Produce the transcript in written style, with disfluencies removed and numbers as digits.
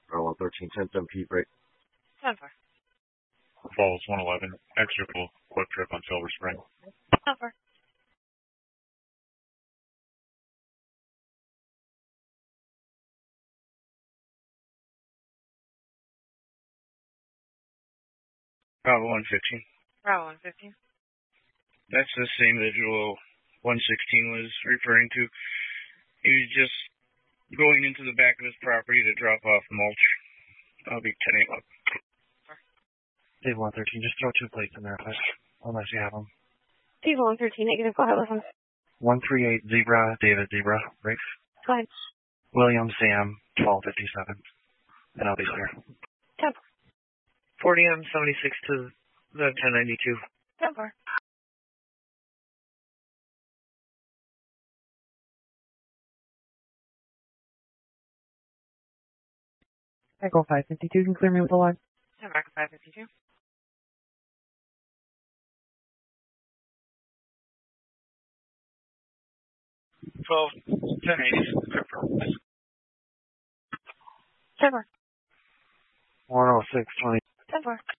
Bravo 13, 10 Pete break. 10-4. Falls 111, extra full, quick trip on Silver Spring. 10-4. Bravo 115. Bravo 115. That's the same visual 116 was referring to. He was just going into the back of his property to drop off mulch. I'll be 10-8 up. Dave 113, just throw 2 plates in there, please, unless you have them. Dave 113, negative, go ahead with them. 138 Zebra, David Zebra, breaks. Go ahead. William Sam, 1257, and I'll be clear. 10-4. 40M 76 to the 1092. 10-4. Echo 552, can clear me with the line. Echo 552. Well, 10-8. 10-4. 10620. 10-4.